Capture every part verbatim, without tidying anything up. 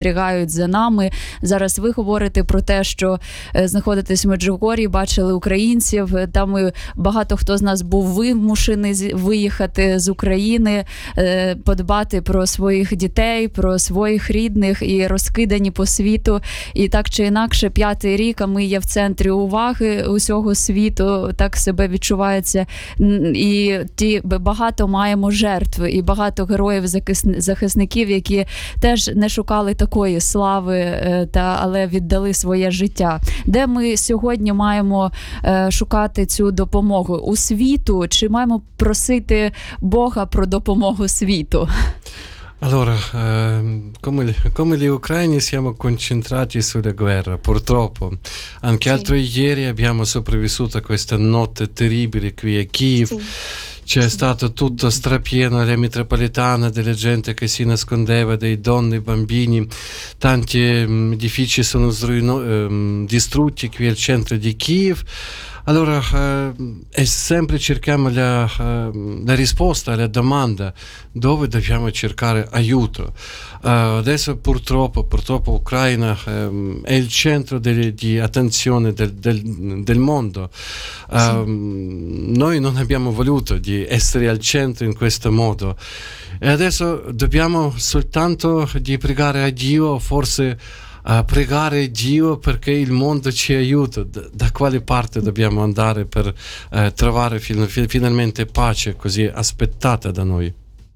спостерігають за нами. Зараз ви говорите про те, що знаходитесь в Меджугор'ї, бачили українців. Там багато хто з нас був вимушений виїхати з України, подбати про своїх дітей, про своїх рідних і розкидані по світу. І так чи інакше, п'ятий рік, а ми є в центрі уваги усього світу, так себе відчувається. І ті багато маємо жертв, і багато героїв-захисників, які теж не шукали такої слави, та, але віддали своє життя. Де ми сьогодні маємо е, шукати цю допомогу? У світу? Чи маємо просити Бога про допомогу світу? Allora, eh, come, come gli ucraini siamo concentrati sulla guerra, purtroppo. Anche sì. L'altro ieri abbiamo sopravvissuto a questa notte terribile qui a Kiev. Sì. C'è stato tutto strapieno alla metropolitana della gente che si nascondeva, dei donne, bambini. Tanti um, edifici sono sruino, um, distrutti qui al centro di Kiev. Allora, eh, e sempre cerchiamo la, eh, la risposta alla domanda dove dobbiamo cercare aiuto. Eh, adesso purtroppo, purtroppo Ucraina eh, è il centro de, di attenzione del, del, del mondo. Eh, sì. Noi non abbiamo voluto di essere al centro in questo modo e adesso dobbiamo soltanto di pregare a Dio, forse a pregare Dio perché il mondo ci aiuta. Da, da quale parte dobbiamo andare per eh, trovare fin, fin, finalmente pace così aspettata da noi?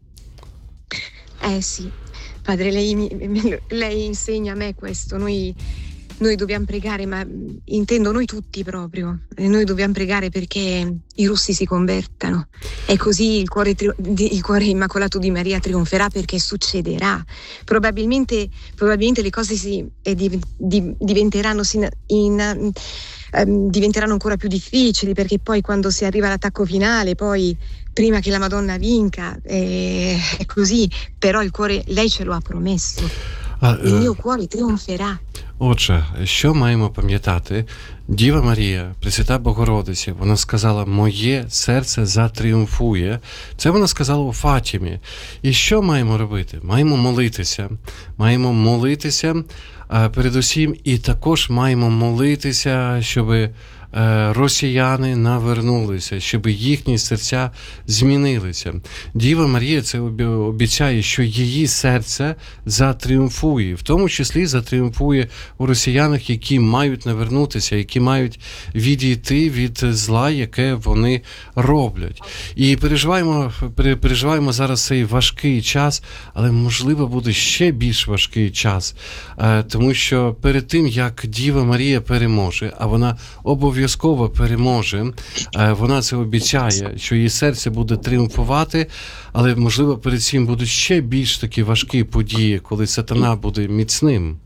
Eh sì, padre, lei, lei insegna a me questo. Noi, noi dobbiamo pregare, ma intendo noi tutti proprio. Noi dobbiamo pregare perché i russi si convertano. E così il cuore, il cuore immacolato di Maria trionferà, perché succederà. Probabilmente, probabilmente le cose si, eh, di, di, diventeranno, in, in, um, diventeranno ancora più difficili, perché poi quando si arriva all'attacco finale, poi prima che la Madonna vinca, eh, è così. Però il cuore, lei ce lo ha promesso. Ah, il mio cuore trionferà. Отже, що маємо пам'ятати? Діва Марія, Пресвята Богородиця, вона сказала, моє серце затріумфує. Це вона сказала у Фатімі. І що маємо робити? Маємо молитися. Маємо молитися а, передусім, і також маємо молитися, щоб росіяни навернулися, щоб їхні серця змінилися. Діва Марія це обіцяє, що її серце затріумфує, в тому числі затріумфує у росіянах, які мають навернутися, які мають відійти від зла, яке вони роблять. І переживаємо, переживаємо зараз цей важкий час, але, можливо, буде ще більш важкий час, тому що перед тим, як Діва Марія переможе, а вона обов'язково обов'язково переможе, вона це обіцяє, що її серце буде тріумфувати, але, можливо, перед цим будуть ще більш такі важкі події, коли сатана буде міцним.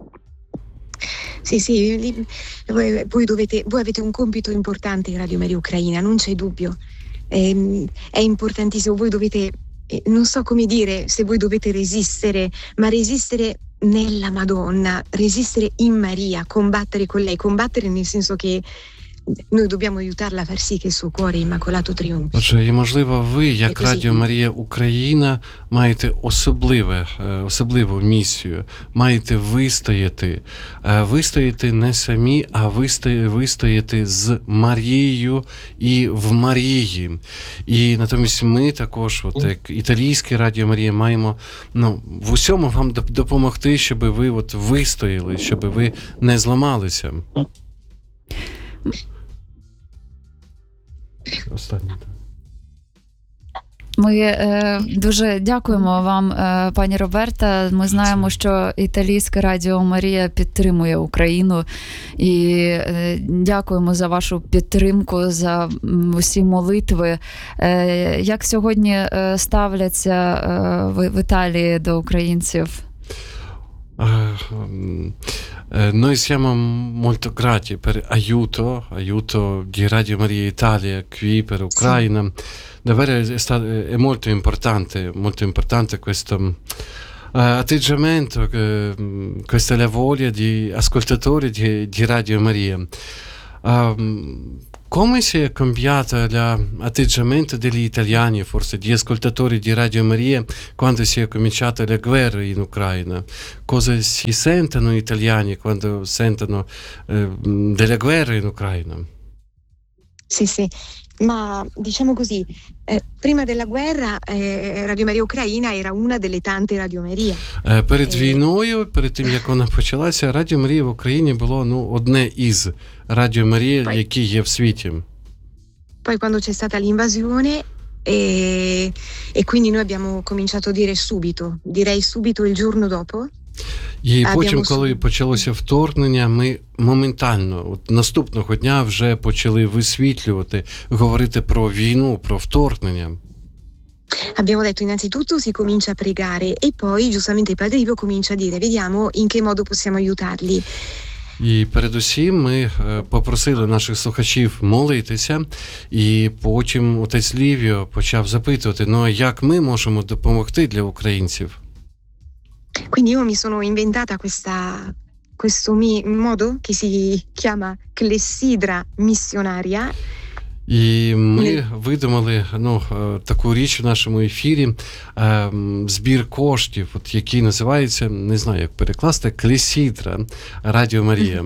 Sì, sì, voi, dovete, voi avete un compito importante in Radio Maria Ucraina, non c'è dubbio. È, è importantissimo, voi dovete, non so come dire, se voi dovete resistere, ma resistere nella Madonna, resistere in Maria, combattere con lei, combattere nel senso che noi dobbiamo aiutarla a far sì che il suo cuore immacolato trionfi. Отже, і, можливо, ви, як Радіо Марія Україна, маєте особливе, особливу місію, маєте вистояти, вистояти не самі, а вистояти з Марією і в Марії. І натомість ми також, от, як італійське Радіо Марія, маємо ну, в усьому вам допомогти, щоб ви от, вистояли, щоб ви не зламалися. Останнє. Ми е, дуже дякуємо вам, е, пані Роберта. Ми знаємо, що італійське Радіо Марія підтримує Україну. І е, дякуємо за вашу підтримку, за усі молитви. Е, як сьогодні е, ставляться е, в, в Італії до українців? Noi siamo molto grati per aiuto, aiuto di Radio Maria Italia qui per Ucraina. Davvero è, stato, è molto importante, molto importante questo uh, atteggiamento, uh, questa la voglia di ascoltatori di, di Radio Maria. Uh, Come si è cambiato l'atteggiamento degli italiani, forse di ascoltatori di Radio Maria, quando si è cominciata la guerra in Ucraina? Cosa si sentono gli italiani quando sentono eh, della guerra in Ucraina? Sì, sì, ma diciamo così, eh, prima della guerra eh, Radio Maria Ucraina era una delle tante Radio Maria. Е, Перед війною, перед тим, як вона почалася, Радіо Марія в Україні було ну, одне із Радіо Марія, Poi- які є в світі. Poi quando c'è stata l'invasione e, e quindi noi abbiamo cominciato a dire subito, direi subito il giorno dopo, І А, потім, демо коли собі. почалося вторгнення, ми моментально, от наступного дня вже почали висвітлювати, говорити про війну, про вторгнення. abbiamo detto innanzitutto si comincia a pregare e poi giustamente il Padre Ivo comincia a dire vediamo in che modo possiamo aiutarli. І передусім ми е, попросили наших слухачів молитися, і потім отець Лівіо почав запитувати, ну а як ми можемо допомогти для українців? Quindi io mi sono inventata questa, questo mi- modo che si chiama clessidra missionaria. І ми Ні. видумали ну, е, таку річ у нашому ефірі, е, м, збір коштів, от, який називається, не знаю, як перекласти, Клесідра Радіо Марія.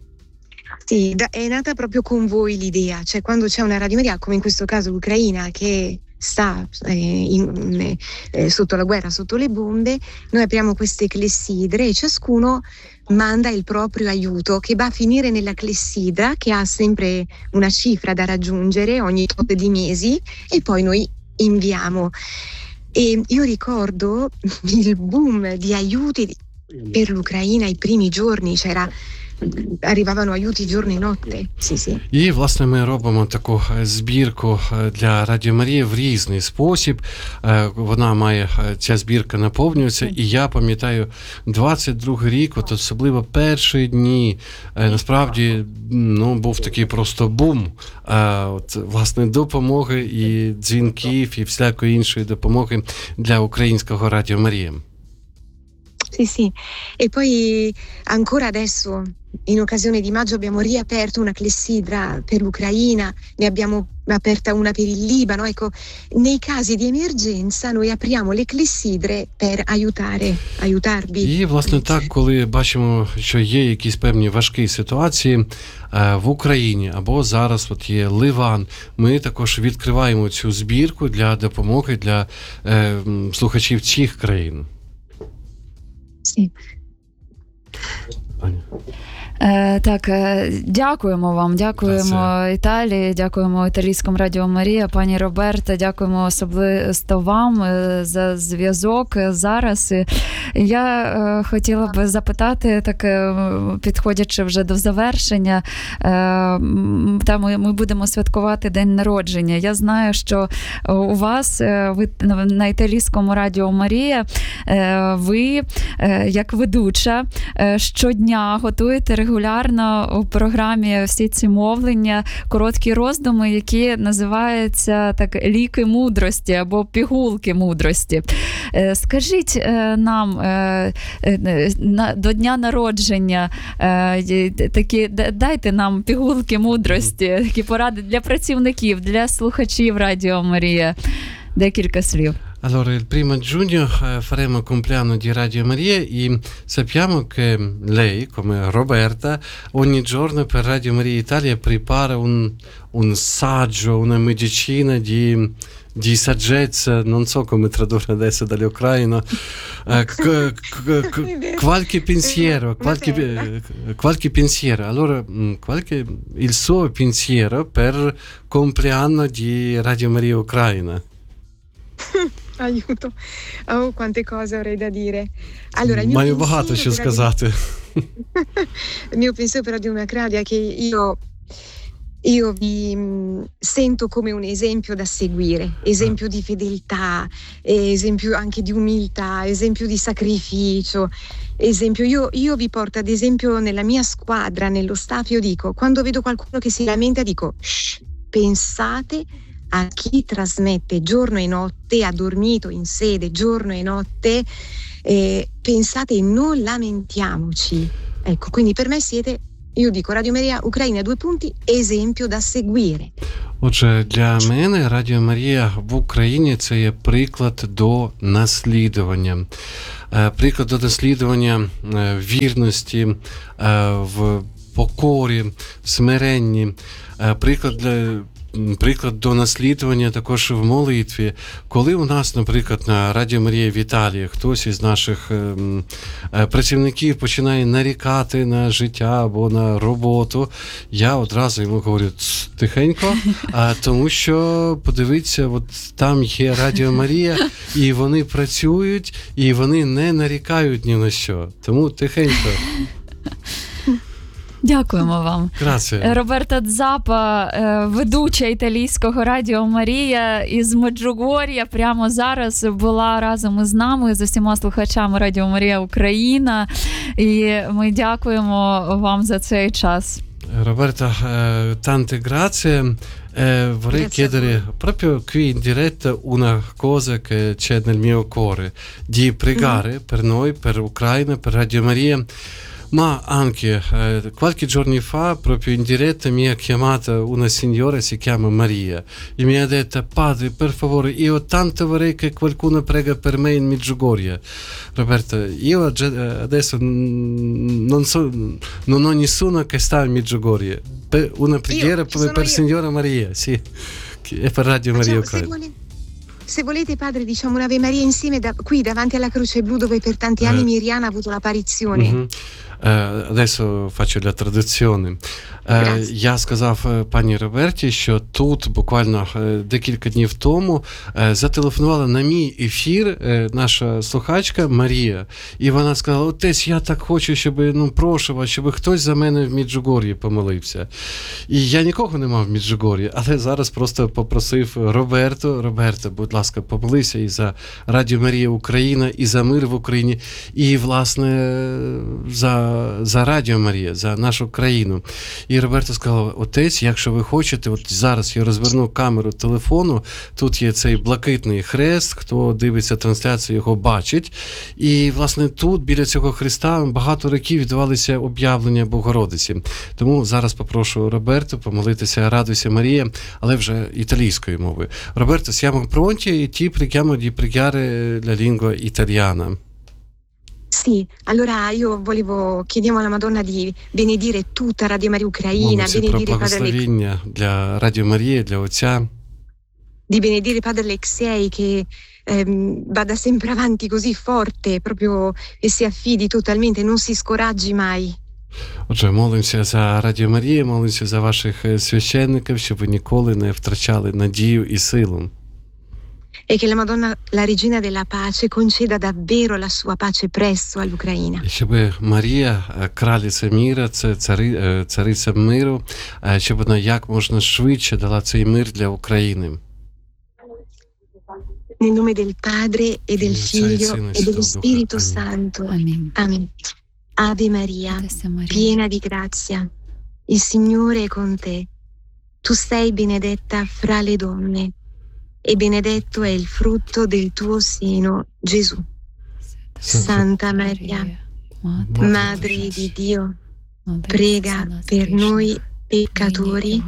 Sì, da- è nata proprio con voi l'idea, cioè quando c'è una Radio Maria, come in questo caso l'Ucraina, che sta eh, in- eh, sotto la guerra, sotto le bombe, noi apriamo queste clessidre e ciascuno manda il proprio aiuto che va a finire nella clessidra che ha sempre una cifra da raggiungere ogni tot di mesi e poi noi inviamo. E io ricordo il boom di aiuti per l'Ucraina i primi giorni, c'era arrivavano aiuti giorno e notte. Sì, sì. І, власне, ми робимо таку е, збірку е, для Радіо Марії в різний спосіб. Е, Вона має, е, ця збірка наповнюється, і я пам'ятаю, двадцять другий рік, от особливо перші дні, е, насправді, ну, був такий просто бум. Е, От, власне, допомоги і дзвінків, і всякої іншої допомоги для українського Радіо Марія. Sì, sì. E poi ancora adesso, in occasione di maggio, abbiamo riaperto una clessidra per l'Ucraina, ne abbiamo aperta una per il Libano. Ecco, nei casi di emergenza noi apriamo le clessidre per aiutare, aiutarvi. І, власне, так, коли бачимо, що є якісь певні важкі ситуації е, в Україні, або зараз от є Ливан, ми також відкриваємо цю збірку для допомоги для е, м, слухачів цих країн. Sì. Аня. Е, так, е, дякуємо вам, дякуємо Та Італії, дякуємо Італійському Радіо Марія, пані Роберта, дякуємо особисто вам е, за зв'язок зараз. І Я е, хотіла б запитати, так е, підходячи вже до завершення, е, м, та ми, ми будемо святкувати день народження. Я знаю, що у вас, е, ви на на Італійському Радіо Марія, е, ви е, як ведуча е, щодня готуєте регулярно у програмі всі ці мовлення, короткі роздуми, які називаються так ліки мудрості або пігулки мудрості. Е, Скажіть е, нам е, е, на- до дня народження е, такі, д- дайте нам пігулки мудрості, такі поради для працівників, для слухачів Радіо Марія. Dекілька слів. Allora, il primo giugno eh, faremo il compleanno di Radio Maria e sappiamo che lei, come Roberta, ogni giorno per Radio Maria Italia prepara un, un saggio, una medicina di, di saggezza, non so come tradurre adesso dall'ucraino, eh, c- c- c- qualche pensiero, qualche, eh, qualche pensiero. Allora, mh, qualche, il suo pensiero per il compleanno di Radio Maria Ucraina. Aiuto. Oh, quante cose avrei da dire. Allora, il mio Маю pensiero багато що per Radio- сказати. Il mio pensiero per Radio Ucraina è che io, io vi mh, sento come un esempio da seguire, esempio di fedeltà, eh, esempio anche di umiltà, esempio di sacrificio. Esempio, io, io vi porto ad esempio nella mia squadra, nello staff, io dico, quando vedo qualcuno che si lamenta, dico, "Shh, pensate a chi trasmette giorno e notte, ha dormito in sede giorno e notte, eh, pensate e non lamentiamoci. Ecco, quindi per me siete io dico Radio Maria Ucraina due punti, esempio da seguire. Отже, для мене Радіо Марія в Україні – це є приклад до наслідування. Е, Приклад до наслідування е, вірності, е, в покорі, в смиренні. Е, Приклад для Приклад до наслідування також в молитві. Коли у нас, наприклад, на Радіо Марія в Італії хтось із наших е, е, працівників починає нарікати на життя або на роботу, я одразу йому говорю: тихенько, а, тому що, подивіться, от там є Радіо Марія, і вони працюють, і вони не нарікають ні на що. Тому тихенько. Дякуємо вам. Grazie. Роберта Дзапа, ведуча італійського Радіо Марія із Меджугор'я, прямо зараз була разом із нами, з усіма слухачами Радіо Марія Україна. І ми дякуємо вам за цей час. Roberta, eh, tante grazie. Eh, vorrei Grazie chiedere proprio qui in diretta una cosa che c'è nel mio cuore, di pregare mm-hmm. per noi, per Ucraina, per Radio Maria. Ma anche eh, qualche giorno fa, proprio in diretta, mi ha chiamata una signora, si chiama Maria, e mi ha detto: padre, per favore, io tanto vorrei che qualcuno prega per me in Medjugorje. Roberta, io adesso non so, non ho nessuno che sta in Medjugorje. Per una preghiera per, per signora Maria, sì, e per Radio Maria Ucraina. Se volete, padre, diciamo un'Ave Maria insieme da, qui davanti alla Croce Blu, dove per tanti anni eh. Miriana ha avuto l'apparizione. Mm-hmm. Uh, adesso faccio la traduzione. Uh, я сказав пані Роберті, що тут буквально uh, декілька днів тому uh, зателефонувала на мій ефір uh, наша слухачка Марія. І вона сказала: отець, я так хочу, щоб, ну, прошу вас, щоб хтось за мене в Меджугор'ї помолився. І я нікого не мав в Меджугор'ї, але зараз просто попросив Роберту: Роберта, будь ласка, помолися і за Радіо Марія Україна, і за мир в Україні, і, власне, за за Радіо Марія, за нашу країну. І Роберто сказав: отець, якщо ви хочете, от зараз я розверну камеру телефону, тут є цей блакитний хрест, хто дивиться трансляцію, його бачить. І, власне, тут, біля цього хреста, багато років відбувалися об'явлення Богородиці. Тому зараз попрошу Роберто помолитися «Радуйся, Марія», але вже італійською мовою. Роберто, siamo pronti e ti preghiamo di pregare la lingua italiana. Sì, allora io volevo, chiediamo alla Madonna di benedire tutta Radio Maria Ucraina, benedire Padre Alexei, для Радіо Марії, для Отця. Di benedire Padre Alexei che ehm, vada sempre avanti così forte, proprio e si affidi totalmente, non si scoraggi mai. Отже, молимося за Радіо Марію, молимося за ваших священників, щоб ви ніколи не втрачали надію і силу. E che la Madonna, la Regina della Pace, conceda davvero la sua pace presto all'Ucraina. Щоб Марія, кралиця міра, це цари, цариця миру, щоб вона як можна швидше дала цей мир для України. Nel nome del Padre e del Figlio e dello Spirito Santo. Amen. Amen. Ave Maria, piena di grazia, il Signore è con te. Tu sei benedetta fra le donne. E benedetto è il frutto del tuo seno, Gesù. Santa Maria, Madre di Dio, prega per noi peccatori,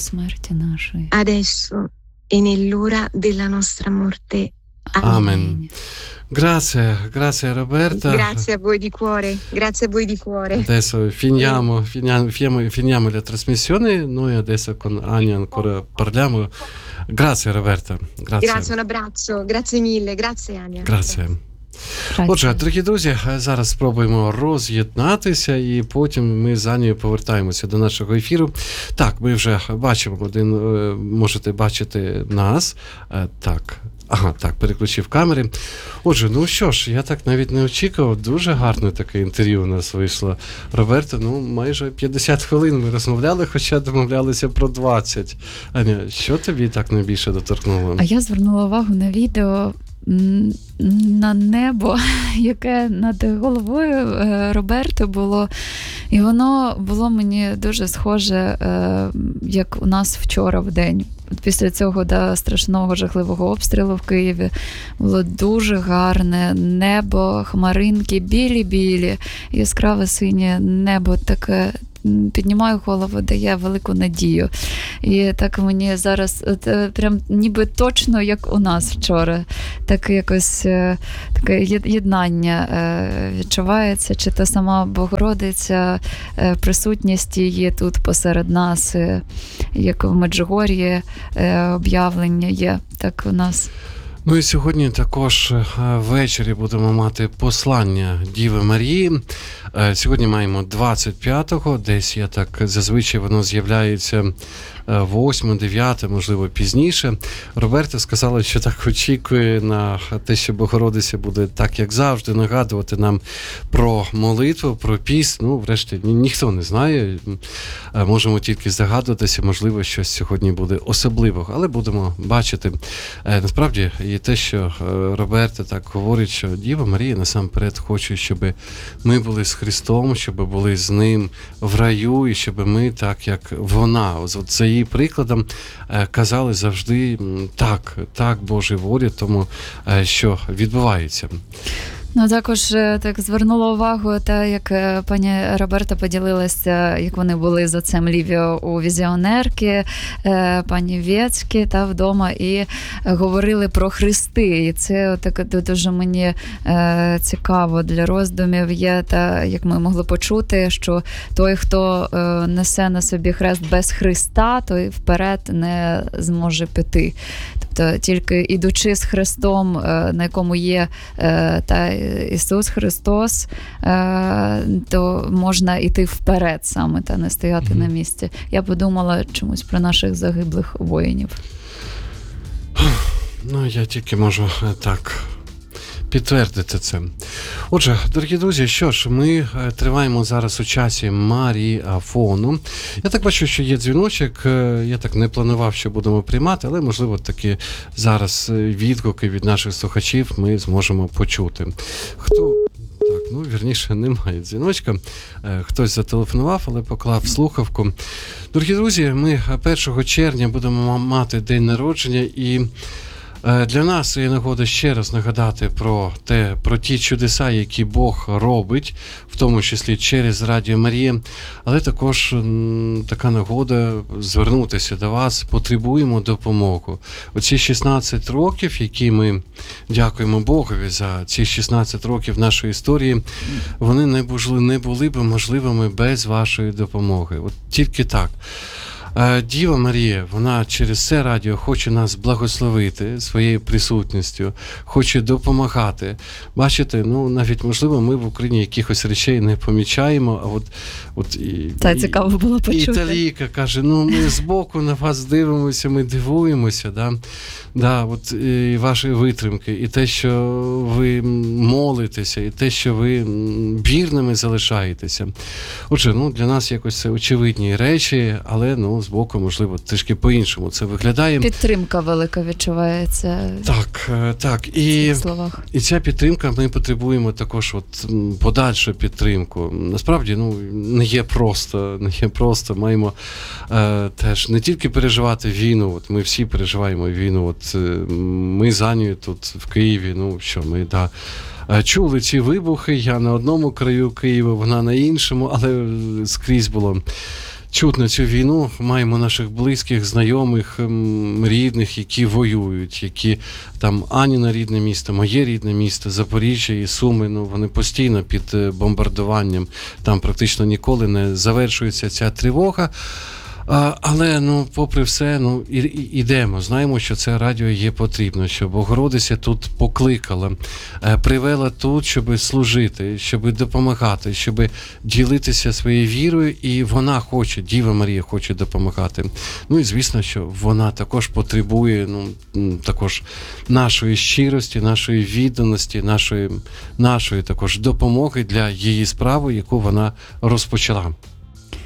adesso e nell'ora della nostra morte. Amen. Grazie, grazie Roberta. Grazie a voi di cuore, grazie a voi di cuore. Adesso finiamo, finiamo, finiamo, finiamo la trasmissione, noi adesso con Ania ancora parliamo. Grazie Roberta. Grazie. Grazie, un abbraccio, grazie mille, grazie Ania. Grazie. Отже, дорогі друзі, зараз спробуємо роз'єднатися і потім ми з Анією повертаємося до нашого ефіру. Так, ми вже бачимо, один, можете бачити нас. Так, ага, так, переключив камери. Отже, ну що ж, я так навіть не очікував, дуже гарне таке інтерв'ю у нас вийшло. Роберто, ну майже п'ятдесят хвилин ми розмовляли, хоча домовлялися про двадцять. Аня, що тобі так найбільше доторкнуло? А я звернула увагу на відео на небо, яке над головою Роберто було. І воно було мені дуже схоже, як у нас вчора в день. Після цього да, страшного, жахливого обстрілу в Києві було дуже гарне небо, хмаринки, білі-білі, яскраве синє небо, таке піднімаю голову, дає велику надію. І так мені зараз от, прям ніби точно, як у нас вчора, так якось таке єднання відчувається, чи та сама Богородиця, присутність її тут посеред нас, як в Меджугор'ї об'явлення є, так у нас. Ну і сьогодні також ввечері будемо мати послання Діви Марії. Сьогодні маємо двадцять п'ятого, десь я так зазвичай воно з'являється восьме, дев'яте, можливо, пізніше. Роберта сказала, що так очікує на те, що Богородиця буде так, як завжди, нагадувати нам про молитву, про піст. Ну, врешті, ні, ніхто не знає. Можемо тільки здогадуватися, можливо, щось сьогодні буде особливого. Але будемо бачити. Насправді, і те, що Роберта так говорить, що Діва Марія насамперед хоче, щоб ми були з Христом, щоб були з Ним в раю, і щоб ми, так як вона, от за її прикладом, казали завжди так, так, Божій волі, тому що відбувається. Ну, також так звернула увагу те, як пані Роберта поділилася, як вони були з отцем Лівіо у візіонерки, пані Вєцькі, та вдома, і говорили про хрести. І це так дуже мені цікаво для роздумів є, та як ми могли почути, що той, хто несе на собі хрест без Христа, той вперед не зможе піти. Тобто тільки ідучи з хрестом, на якому є та Ісус Христос, то можна йти вперед саме, та не стояти mm-hmm. на місці. Я подумала чомусь про наших загиблих воїнів. Ну, я тільки можу так підтвердити це. Отже, дорогі друзі, що ж, ми триваємо зараз у часі Маріафону. Я так бачу, що є дзвіночок. Я так не планував, що будемо приймати, але, можливо, таки зараз відгуки від наших слухачів ми зможемо почути. Хто... Так, ну, вірніше, немає дзвіночка. Хтось зателефонував, але поклав слухавку. Дорогі друзі, ми першого червня будемо мати день народження, і для нас є нагода ще раз нагадати про те, про ті чудеса, які Бог робить, в тому числі через Радіо Марія, але також м, така нагода звернутися до вас, потребуємо допомогу. Оці шістнадцять років, які ми дякуємо Богові за ці шістнадцять років нашої історії, вони не були, не були б можливими без вашої допомоги. От тільки так. Діва Марія, вона через це радіо хоче нас благословити своєю присутністю, хоче допомагати. Бачите, ну навіть, можливо, ми в Україні якихось речей не помічаємо, а от, от і, Та цікаво було почути. Італійка каже, ну ми збоку на вас дивимося, ми дивуємося, да? Да, от і ваші витримки, і те, що ви молитеся, і те, що ви вірними залишаєтеся. Отже, ну для нас якось це очевидні речі, але, ну, збоку, можливо, трішки по-іншому це виглядає. Підтримка велика відчувається. Так, так. І, і ця підтримка, ми потребуємо також от подальшу підтримку. Насправді, ну, не є просто, не є просто. Маємо е, теж не тільки переживати війну, от ми всі переживаємо війну, от ми з Анією тут в Києві, ну, що ми, да, чули ці вибухи, я на одному краю Києва, вона на іншому, але скрізь було чутно цю війну. Маємо наших близьких, знайомих, рідних, які воюють, які там Аніна рідне місто, моє рідне місто, Запоріжжя і Суми, ну вони постійно під бомбардуванням, там практично ніколи не завершується ця тривога. Але, ну, попри все, ну, і, і, ідемо. Знаємо, що це радіо є потрібно, що Богородиця тут покликала, привела тут, щоб служити, щоб допомагати, щоб ділитися своєю вірою, і вона хоче, Діва Марія хоче допомагати. Ну, і звісно, що вона також потребує, ну, також нашої щирості, нашої відданості, нашої, нашої також допомоги для її справи, яку вона розпочала.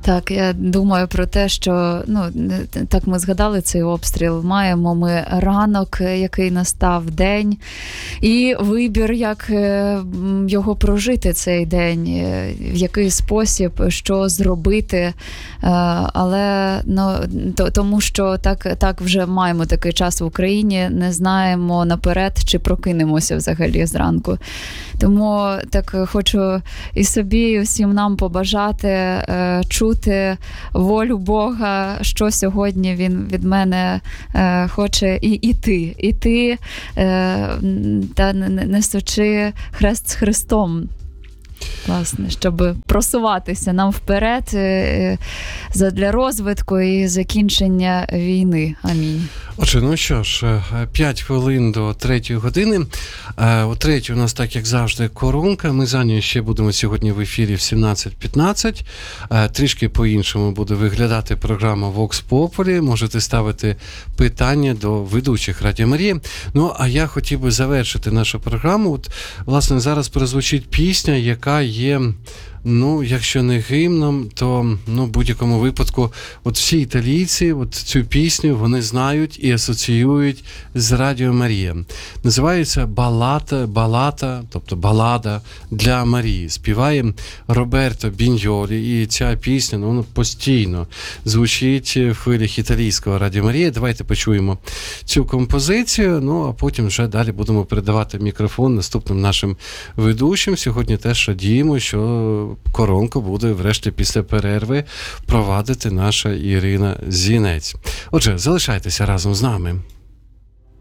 Так, я думаю про те, що ну так ми згадали цей обстріл. Маємо ми ранок, який настав день, і вибір, як його прожити цей день, в який спосіб, що зробити. Але ну то, тому, що так, так вже маємо такий час в Україні, не знаємо наперед, чи прокинемося взагалі зранку. Тому так хочу і собі, і всім нам побажати чути волю Бога, що сьогодні Він від мене е, хоче і іти, іти е, та несучи хрест з Христом. Власне, щоб просуватися нам вперед е, для розвитку і закінчення війни. Амінь. Отже, ну що ж, п'ять хвилин до третьої години. О третій у нас, так як завжди, коронка. Ми за нею ще будемо сьогодні в ефірі в сімнадцять п'ятнадцять. Трішки по-іншому буде виглядати програма Vox Populi. Можете ставити питання до ведучих Радіо Марія. Ну, а я хотів би завершити нашу програму. От, власне, зараз прозвучить пісня, яка є... Ну, якщо не гімном, то ну, в будь-якому випадку от всі італійці от цю пісню вони знають і асоціюють з Радіо Марія. Називається «Балата», «Балата», тобто «Балада для Марії». Співає Роберто Біньолі, і ця пісня ну, вона постійно звучить в хвилях італійського Радіо Марія. Давайте почуємо цю композицію, ну, а потім вже далі будемо передавати мікрофон наступним нашим ведучим. Сьогодні теж радіємо, що коронку буде врешті після перерви провадити наша Ірина Зінець. Отже, залишайтеся разом з нами.